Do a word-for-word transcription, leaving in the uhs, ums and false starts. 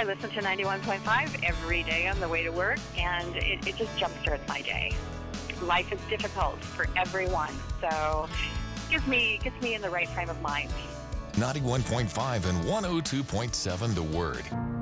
I listen to ninety-one point five every day on the way to work, and it, it just jumpstarts my day. Life is difficult for everyone, so it gives me, gets me in the right frame of mind. ninety-one point five and one oh two point seven The Word.